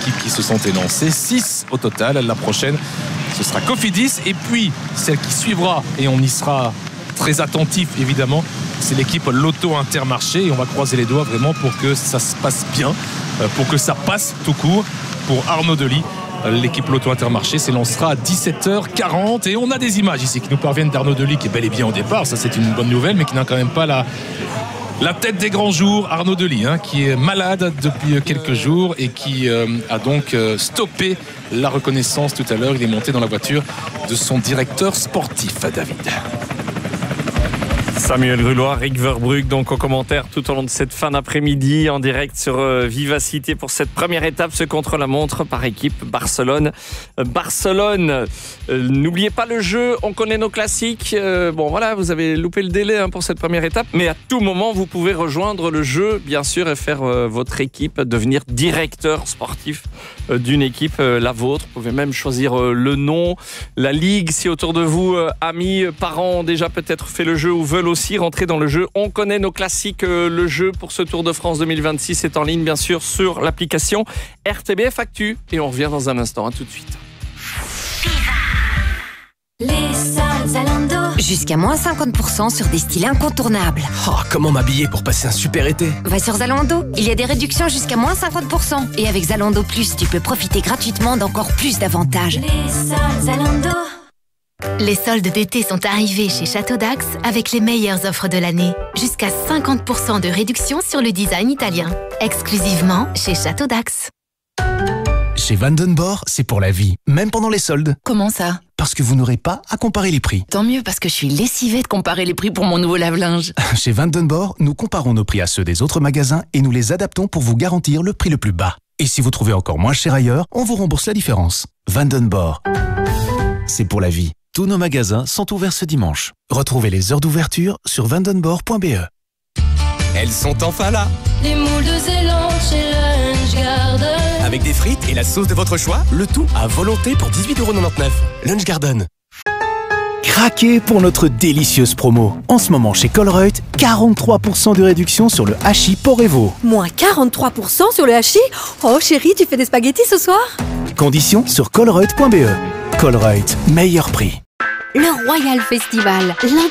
équipes qui se sont élancées, 6 au total. La prochaine, ce sera Cofidis. Et puis, celle qui suivra, et on y sera très attentif évidemment, c'est l'équipe Lotto Intermarché. Et on va croiser les doigts vraiment pour que ça se passe bien, pour que ça passe tout court pour Arnaud Delis. L'équipe Lotto Intermarché s'élancera à 17h40 et on a des images ici qui nous parviennent d'Arnaud Delis qui est bel et bien au départ, ça c'est une bonne nouvelle, mais qui n'a quand même pas la tête des grands jours. Arnaud Delis qui est malade depuis quelques jours et qui a donc stoppé la reconnaissance tout à l'heure. Il est monté dans la voiture de son directeur sportif, David. Samuel Grulois, Rick Verbrugge, donc en commentaire tout au long de cette fin d'après-midi en direct sur Vivacité pour cette première étape, ce contre-la-montre par équipe Barcelone. N'oubliez pas le jeu, on connaît nos classiques. Bon voilà, vous avez loupé le délai pour cette première étape, mais à tout moment vous pouvez rejoindre le jeu bien sûr et faire votre équipe, devenir directeur sportif d'une équipe, la vôtre. Vous pouvez même choisir le nom, la ligue si autour de vous, amis, parents ont déjà peut-être fait le jeu ou veulent aussi rentrer dans le jeu. On connaît nos classiques. Le jeu pour ce Tour de France 2026 est en ligne, bien sûr, sur l'application RTBF Actu. Et on revient dans un instant. À tout de suite. Les soldes Zalando. Jusqu'à moins 50% sur des styles incontournables. Oh, comment m'habiller pour passer un super été? Va sur Zalando. Il y a des réductions jusqu'à moins 50%. Et avec Zalando Plus, tu peux profiter gratuitement d'encore plus d'avantages. Les soldes Zalando. Les soldes d'été sont arrivés chez Château d'Ax avec les meilleures offres de l'année. Jusqu'à 50% de réduction sur le design italien. Exclusivement chez Château d'Ax. Chez Vandenborg, c'est pour la vie, même pendant les soldes. Comment ça? Parce que vous n'aurez pas à comparer les prix. Tant mieux parce que je suis lessivée de comparer les prix pour mon nouveau lave-linge. Chez Vandenborg, nous comparons nos prix à ceux des autres magasins et nous les adaptons pour vous garantir le prix le plus bas. Et si vous trouvez encore moins cher ailleurs, on vous rembourse la différence. Vandenborg, c'est pour la vie. Tous nos magasins sont ouverts ce dimanche. Retrouvez les heures d'ouverture sur vandenborg.be. Elles sont enfin là. Les moules de Zélande chez Lunch Garden. Avec des frites et la sauce de votre choix, le tout à volonté pour 18,99 €. Lunch Garden. Craquez pour notre délicieuse promo. En ce moment chez Colruyt, 43% de réduction sur le hachis Porevo. Moins 43% sur le hachis? Oh chérie, tu fais des spaghettis ce soir? Conditions sur colruyt.be. Colruyt, meilleur prix. Le Royal Festival,